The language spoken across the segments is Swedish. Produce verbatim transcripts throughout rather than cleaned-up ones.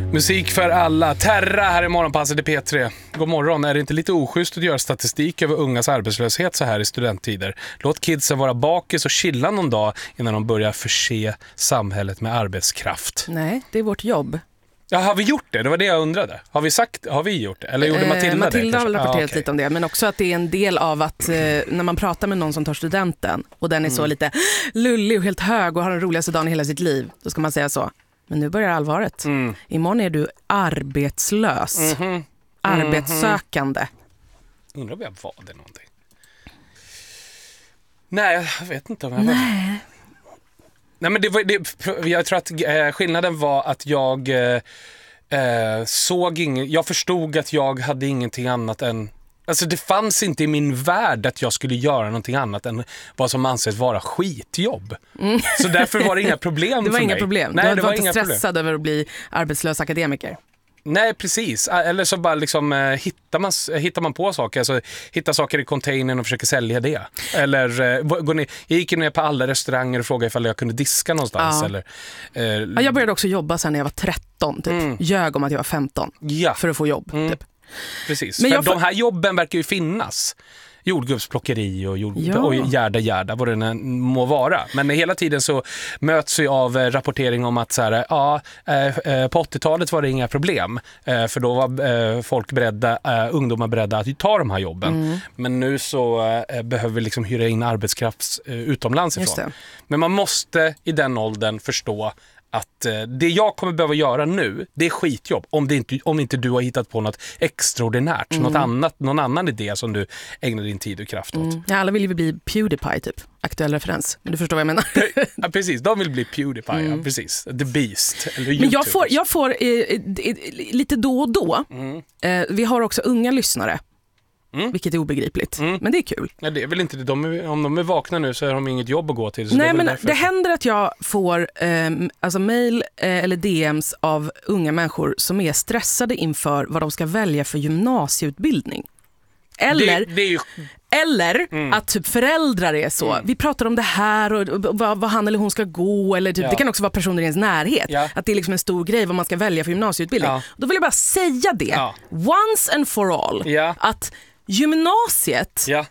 Musik för alla. Terra här i morgonpasset i P tre. God morgon. Är det inte lite oschysst att göra statistik över ungas arbetslöshet så här i studenttider? Låt kidsen vara bakis och chilla någon dag innan de börjar förse samhället med arbetskraft. Nej, det är vårt jobb. Ja, har vi gjort det? Det var det jag undrade. Har vi sagt, har vi gjort det? Eller gjorde Matilda eh, det? Matilda har väl rapporterat ah, okay. lite om det. Men också att det är en del av att eh, när man pratar med någon som tar studenten och den är mm. så lite lullig och helt hög och har den roligaste dagen i hela sitt liv, då ska man säga så. Men nu börjar allvaret. Mm. Imorgon är du arbetslös. Mm-hmm. Arbetssökande. Mm-hmm. Undrar om jag var det någonting. Nej, jag vet inte om jag Nej. var. Nej, men det var, det, jag tror att eh, skillnaden var att jag eh, såg ingen, jag förstod att jag hade ingenting annat än, alltså det fanns inte i min värld att jag skulle göra någonting annat än vad som anses vara skitjobb. Mm. Så därför var det inga problem för mig. Det var inga problem. Nej, du det var, var inte inga stressad problem. över att bli arbetslös akademiker. Nej, precis. Eller så bara liksom eh, hittar, man, hittar man på saker. Alltså hittar saker i containern och försöker sälja det. Eller eh, går ner, jag gick ner på alla restauranger och frågade ifall jag kunde diska någonstans. Ja. Eller, eh, ja, jag började också jobba sen när jag var tretton. Typ. Mm. Ljög om att jag var femton ja. för att få jobb. Mm. Typ. Precis. Men för jag de här jobben verkar ju finnas. Jordgubbsplockeri och, jord... ja. och gärda gärda vad det må vara. Men hela tiden så möts vi av rapportering om att så här, ja, på åttiotalet var det inga problem. För då var folk beredda, ungdomar beredda att ta de här jobben. Mm. Men nu så behöver vi liksom hyra in arbetskraft utomlands ifrån. Men man måste i den åldern förstå att eh, det jag kommer behöva göra nu, det är skitjobb. Om, det inte, om inte du har hittat på något extraordinärt, mm. något annat, någon annan idé som du ägnar din tid och kraft åt. Mm. Ja, alla vill ju bli PewDiePie typ. Aktuell referens. Men du förstår vad jag menar. Ja, precis. De vill bli PewDiePie, mm. ja, precis. The Beast. Eller Men jag får, jag får eh, eh, lite då och då. Mm. Eh, vi har också unga lyssnare. Mm. Vilket är obegripligt. Mm. Men det är kul. Ja, det är väl inte det. De är, om de är vakna nu så har de inget jobb att gå till. Så Nej, det men därför. Det händer att jag får eh, alltså mail eh, eller D Ms av unga människor som är stressade inför vad de ska välja för gymnasieutbildning. Eller, det, det är ju... eller mm. att typ föräldrar är så. Mm. Vi pratar om det här och, och, och vad, vad han eller hon ska gå. Eller typ, ja. Det kan också vara personer i ens närhet. Ja. Att det är liksom en stor grej vad man ska välja för gymnasieutbildning. Ja. Då vill jag bara säga det. Ja. Once and for all. Ja. Att gymnasiet ja.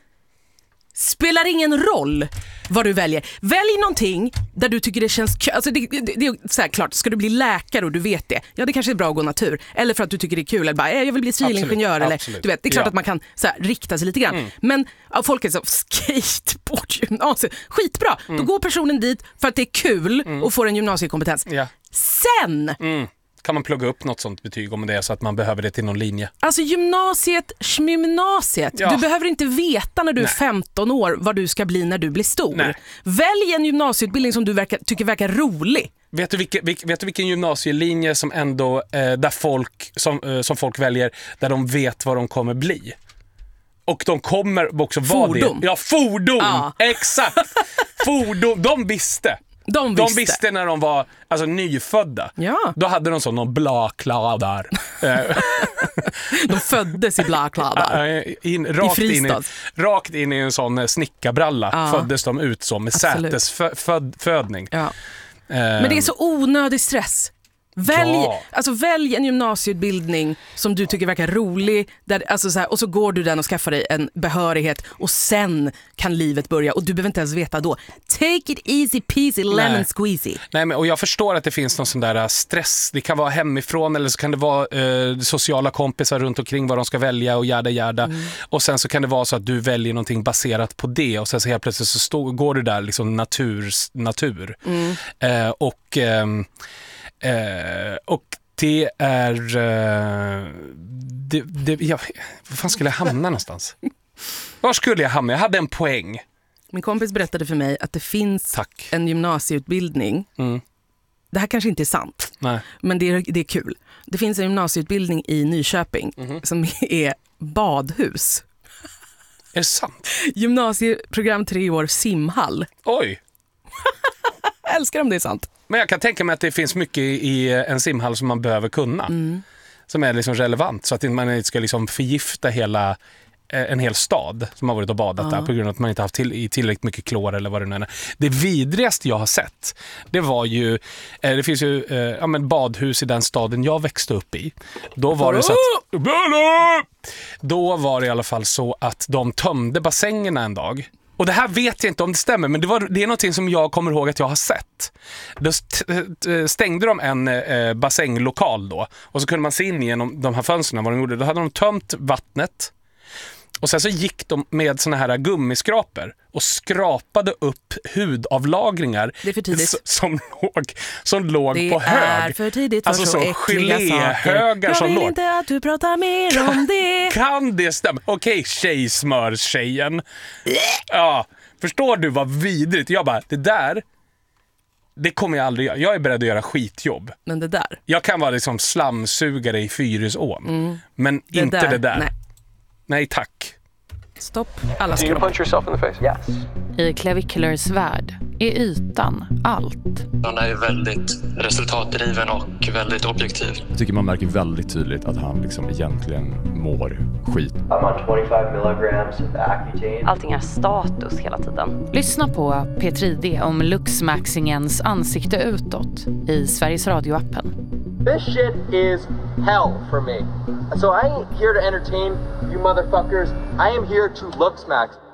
spelar ingen roll vad du väljer. Välj någonting där du tycker det känns kul. Alltså det, det, det är så här, klart, ska du bli läkare och du vet det. Ja, det kanske är bra att gå natur. Eller för att du tycker det är kul. Eller bara, jag vill bli civilingenjör. Eller, du vet, det är klart ja. att man kan så här, rikta sig lite grann. Mm. Men ja, folk är så, skateboardgymnasiet. Skitbra. Mm. Då går personen dit för att det är kul mm. och får en gymnasiekompetens. Ja. Sen... Mm. Kan man plugga upp något sånt betyg om det är så att man behöver det till någon linje? Alltså gymnasiet, gymnasiet. Ja. Du behöver inte veta när du Nej. är femton år vad du ska bli när du blir stor. Nej. Välj en gymnasieutbildning som du verkar, tycker verkar rolig. Vet du vilken, vet du vilken gymnasielinje som ändå eh, där folk som, eh, som folk väljer där de vet vad de kommer bli? Och de kommer också vara fordon. det. Ja, fordon. Ja. Exakt. Fordon. De visste. De visste. de visste när de var alltså, nyfödda. Ja. Då hade de sån någon blakladar. De föddes i blakladar. In, rakt, I in i, rakt in i en sån snickarbralla ja. föddes de ut så med sätesfödning. Ja. Um, Men det är så onödig stress. Välj, ja. alltså välj en gymnasieutbildning som du tycker verkar rolig där, alltså så här, och så går du den och skaffar dig en behörighet och sen kan livet börja och du behöver inte ens veta då. Take it easy peasy lemon Nej. squeezy. Nej, men, och jag förstår att det finns någon sån där stress. Det kan vara hemifrån eller så kan det vara eh, sociala kompisar runt omkring vad de ska välja och gärda gärda. Mm. Och sen så kan det vara så att du väljer någonting baserat på det och sen så helt plötsligt så stå, går du där liksom natur, natur. Mm. Eh, och ehm, Eh, och det är eh, det, det, jag, var fan skulle jag hamna någonstans? Var skulle jag hamna? Jag hade en poäng. Min kompis berättade för mig att det finns Tack. en gymnasieutbildning. Mm. Det här kanske inte är sant. Nej. Men det är, det är kul. Det finns en gymnasieutbildning i Nyköping mm-hmm. som är badhus. Är det sant? Gymnasieprogram tre år simhall. Oj. Jag älskar om det är sant. Men jag kan tänka mig att det finns mycket i en simhall som man behöver kunna. Mm. Som är liksom relevant så att man inte ska liksom förgifta hela en hel stad som har varit och badat uh. där på grund av att man inte haft till, i tillräckligt mycket klor eller vad det nu är. Det vidrigaste jag har sett, det var ju, eh, det finns ju eh, ja, men badhus i den staden jag växte upp i. Då var det så att, då var det i alla fall så att de tömde bassängerna en dag. Och det här vet jag inte om det stämmer, men det, var, det är någonting som jag kommer ihåg att jag har sett. Då stängde de en eh, bassänglokal då, och så kunde man se in genom de här fönsterna vad de gjorde. Då hade de tömt vattnet. Och sen så gick de med såna här gummiskraper och skrapade upp hudavlagringar det är för tidigt. som låg, som låg det på hög. Det är för tidigt för alltså så, så geléhögar som låg. Jag vill inte att du pratar mer om det. Kan det stämma? Okej, tjejsmörstjejen. Ja, förstår du vad vidrigt? Jag bara, det där, det kommer jag aldrig göra. Jag är beredd att göra skitjobb. Men det där? Jag kan vara liksom slamsugare i Fyrisån. Mm. Men det inte där. det där. Nej. Nej, tack. Stopp. Alla Do you punch yourself in the face? Yes. I Claviculares värld är ytan allt. Han är väldigt resultatdriven och väldigt objektiv. Jag tycker man märker väldigt tydligt att han liksom egentligen mår skit. I'm on twenty-five milligrams of Accutane. Allting är status hela tiden. Lyssna på P tre D om Luxmaxingens ansikte utåt i Sveriges Radio-appen. This shit is hell for me. So I ain't here to entertain you motherfuckers. I am here to Luxmax.